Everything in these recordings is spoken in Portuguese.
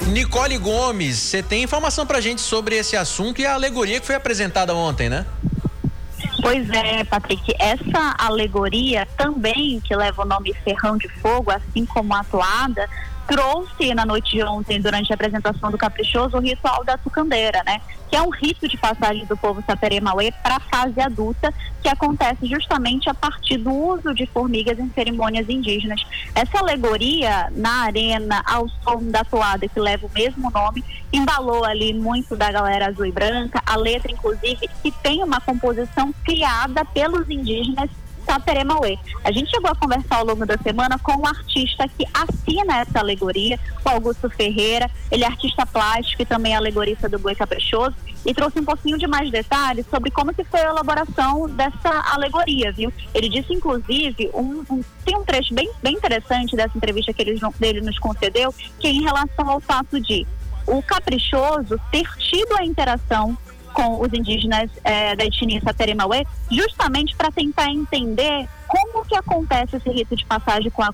Nicole Gomes, você tem informação pra gente sobre esse assunto e a alegoria que foi apresentada ontem, né? Pois é, Patrick, essa alegoria também, que leva o nome Ferrão de Fogo, assim como a toada, trouxe na noite de ontem, durante a apresentação do Caprichoso, o ritual da tucandeira, né? Que é um rito de passagem do povo Saterê-Mauê para a fase adulta, que acontece justamente a partir do uso de formigas em cerimônias indígenas. Essa alegoria, na arena, ao som da toada, que leva o mesmo nome, embalou ali muito da galera azul e branca, a letra, inclusive, que tem uma composição criada pelos indígenas Saterê-Mauê. A gente chegou a conversar ao longo da semana com o artista que assina essa alegoria, o Augusto Ferreira. Ele é artista plástico e também alegorista do Boi Caprichoso, e trouxe um pouquinho de mais detalhes sobre como que foi a elaboração dessa alegoria, viu? Ele disse, inclusive, tem um trecho bem interessante dessa entrevista que ele nos concedeu, que é em relação ao fato de o Caprichoso ter tido a interação com os indígenas da etnia Saterê-Mauê, justamente para tentar entender como que acontece esse rito de passagem com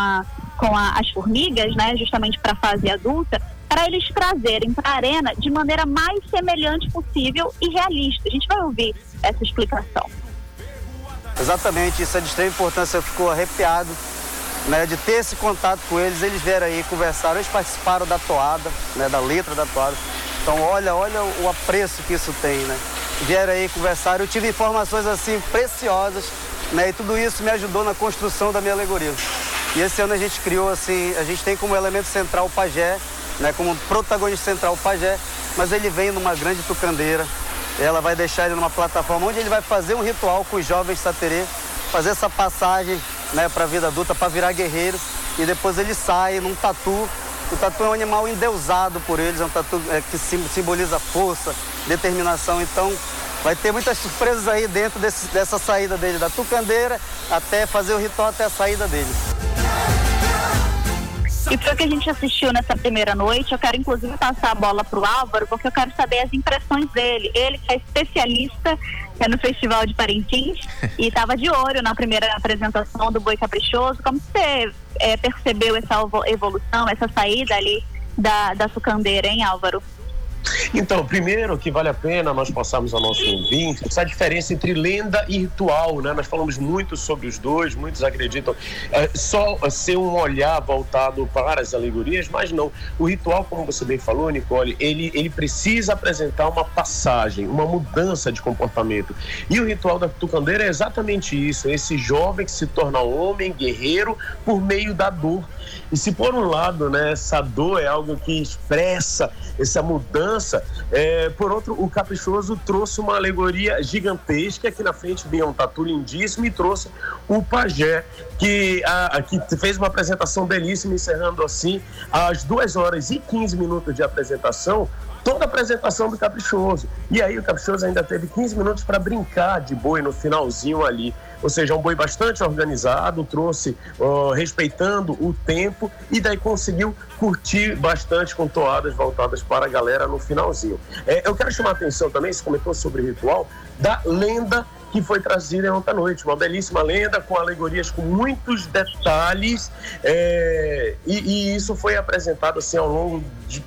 as formigas, né, justamente para a fase adulta, para eles trazerem para a arena de maneira mais semelhante possível e realista. A gente vai ouvir essa explicação. Exatamente, isso é de extrema importância, eu fico arrepiado, né, de ter esse contato com eles. Eles vieram aí, conversaram, eles participaram da toada, né, da letra da toada. Então olha o apreço que isso tem, né? Vieram aí conversar, eu tive informações assim preciosas, né? E tudo isso me ajudou na construção da minha alegoria. E esse ano a gente criou assim, a gente tem como elemento central o pajé, né? Como protagonista central o pajé, mas ele vem numa grande tucandeira. Ela vai deixar ele numa plataforma onde ele vai fazer um ritual com os jovens Saterê, fazer essa passagem, né, para a vida adulta, para virar guerreiro, e depois ele sai num tatu. O tatu é um animal endeusado por eles, é um tatu que simboliza força, determinação. Então, vai ter muitas surpresas aí dentro dessa saída dele, da tucandeira, até fazer o ritual, até a saída dele. E para o que a gente assistiu nessa primeira noite, eu quero inclusive passar a bola para o Álvaro, porque eu quero saber as impressões dele. Ele que é especialista no Festival de Parintins e estava de olho na primeira apresentação do Boi Caprichoso. Como você percebeu essa evolução, essa saída ali da tucandeira, hein, Álvaro? Então, primeiro que vale a pena nós passarmos ao nosso ouvinte essa diferença entre lenda e ritual, né? Nós falamos muito sobre os dois, muitos acreditam só ser um olhar voltado para as alegorias, mas não. O ritual, como você bem falou, Nicole, ele precisa apresentar uma passagem, uma mudança de comportamento. E o ritual da tucandeira é exatamente isso, esse jovem que se torna homem, guerreiro, por meio da dor. E se por um lado, né, essa dor é algo que expressa essa mudança, por outro, o Caprichoso trouxe uma alegoria gigantesca. Aqui na frente vinha um tatu lindíssimo e trouxe o pajé, que fez uma apresentação belíssima, encerrando assim às 2h15 de apresentação, toda a apresentação do Caprichoso. E aí o Caprichoso ainda teve 15 minutos para brincar de boi no finalzinho ali. Ou seja, um boi bastante organizado, trouxe respeitando o tempo, e daí conseguiu curtir bastante com toadas voltadas para a galera no finalzinho. Eu quero chamar a atenção também, você comentou sobre o ritual, da lenda que foi trazida ontem à noite. Uma belíssima lenda com alegorias com muitos detalhes, e isso foi apresentado assim ao longo de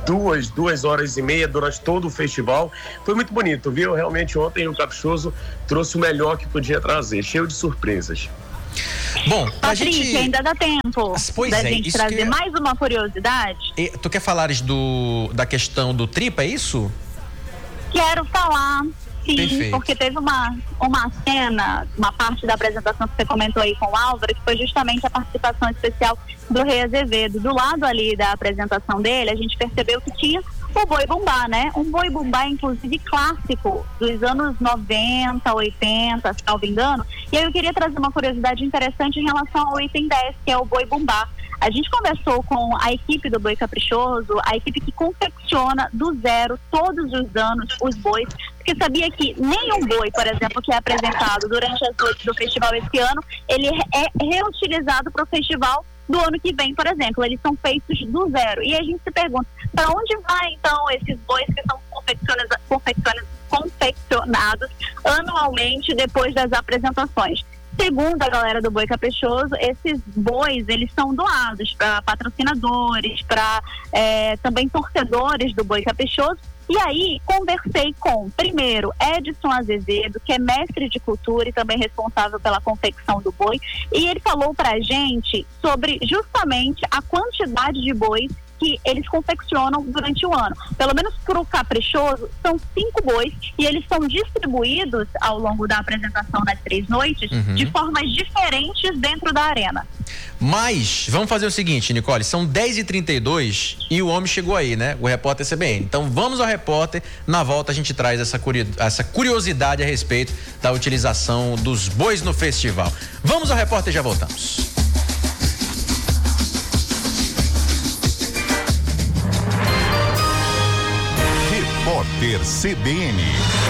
2h30 durante todo o festival. Foi muito bonito, viu? Realmente ontem o Caprichoso trouxe o melhor que podia trazer, cheio de surpresas. Bom, Patrick, ainda dá tempo da gente trazer mais uma curiosidade? Tu quer falar da questão do tripa, é isso? Quero falar, sim. Perfeito. Porque teve uma cena, uma parte da apresentação que você comentou aí com o Álvaro, que foi justamente a participação especial do Rei Azevedo. Do lado ali da apresentação dele, a gente percebeu que tinha o boi bumbá, né? Um boi bumbá, inclusive, clássico, dos anos 90, 80, se não me engano. E aí eu queria trazer uma curiosidade interessante em relação ao item 10, que é o boi bumbá. A gente conversou com a equipe do Boi Caprichoso, a equipe que confecciona do zero, todos os anos, os bois, porque sabia que nenhum boi, por exemplo, que é apresentado durante as noites do festival esse ano, ele é reutilizado para o festival do ano que vem, por exemplo. Eles são feitos do zero. E a gente se pergunta, para onde vai, então, esses bois que são confeccionados anualmente depois das apresentações? Segundo a galera do Boi Caprichoso, esses bois, eles são doados para patrocinadores, para também torcedores do Boi Caprichoso. E aí, conversei com, primeiro, Edson Azevedo, que é mestre de cultura e também responsável pela confecção do boi, e ele falou pra gente sobre justamente a quantidade de bois que eles confeccionam durante o ano. Pelo menos para o Caprichoso, são 5 bois e eles são distribuídos ao longo da apresentação nas 3 noites de formas diferentes dentro da arena. Mas, vamos fazer o seguinte, Nicole, são 10h32 e o homem chegou aí, né? O repórter CBN. Então vamos ao repórter, na volta a gente traz essa curiosidade a respeito da utilização dos bois no festival. Vamos ao repórter e já voltamos. Repórter CBN.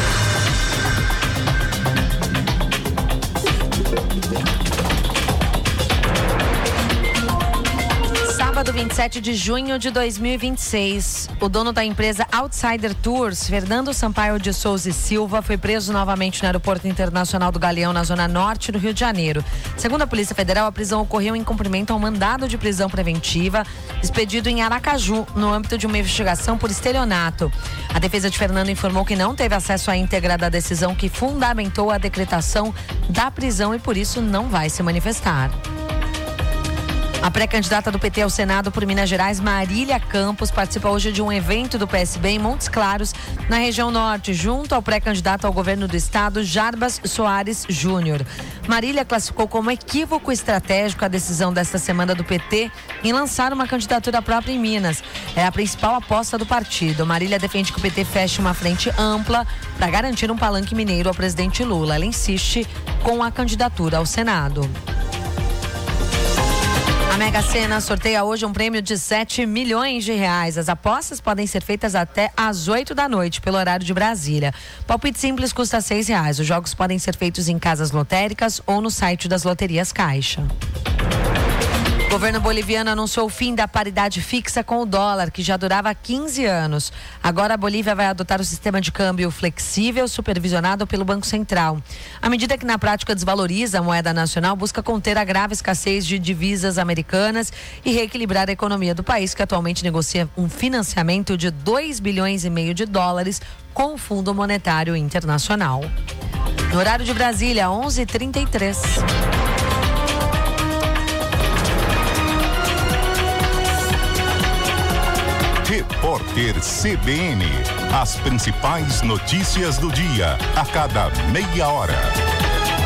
Sábado 27 de junho de 2026, o dono da empresa Outsider Tours, Fernando Sampaio de Souza e Silva, foi preso novamente no Aeroporto Internacional do Galeão, na zona norte do Rio de Janeiro. Segundo a Polícia Federal, a prisão ocorreu em cumprimento ao mandado de prisão preventiva expedido em Aracaju, no âmbito de uma investigação por estelionato. A defesa de Fernando informou que não teve acesso à íntegra da decisão que fundamentou a decretação da prisão e por isso não vai se manifestar. A pré-candidata do PT ao Senado por Minas Gerais, Marília Campos, participa hoje de um evento do PSB em Montes Claros, na região norte, junto ao pré-candidato ao governo do estado, Jarbas Soares Júnior. Marília classificou como equívoco estratégico a decisão desta semana do PT em lançar uma candidatura própria em Minas. É a principal aposta do partido. Marília defende que o PT feche uma frente ampla para garantir um palanque mineiro ao presidente Lula. Ela insiste com a candidatura ao Senado. A Mega Sena sorteia hoje um prêmio de 7 milhões de reais. As apostas podem ser feitas até às 8 da noite, pelo horário de Brasília. Palpite simples custa R$6. Os jogos podem ser feitos em casas lotéricas ou no site das loterias Caixa. O governo boliviano anunciou o fim da paridade fixa com o dólar, que já durava 15 anos. Agora a Bolívia vai adotar o sistema de câmbio flexível, supervisionado pelo Banco Central. A medida que na prática desvaloriza a moeda nacional busca conter a grave escassez de divisas americanas e reequilibrar a economia do país, que atualmente negocia um financiamento de 2,5 bilhões de dólares com o Fundo Monetário Internacional. No horário de Brasília, 11h33. Repórter CBN. As principais notícias do dia, a cada meia hora.